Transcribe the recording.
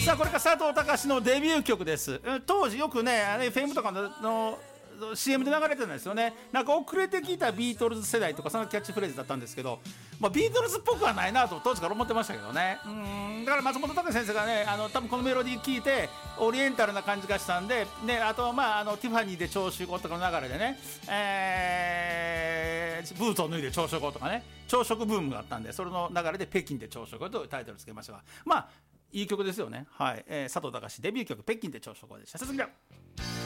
さあこれが佐藤隆のデビュー曲です。当時よくね FM とかのCM で流れてたんですよね。なんか遅れてきたビートルズ世代とかそのキャッチフレーズだったんですけど、ビートルズっぽくはないなと当時から思ってましたけどね。だから松本隆先生がね多分このメロディー聴いてオリエンタルな感じがしたんで、ね、あとティファニーで朝食後とかの流れでね、ブーツを脱いで朝食後とかね、朝食ブームがあったんで、それの流れで北京で朝食後というタイトルつけましたが、いい曲ですよね。はい、佐藤隆デビュー曲北京で朝食後でした。続きだ。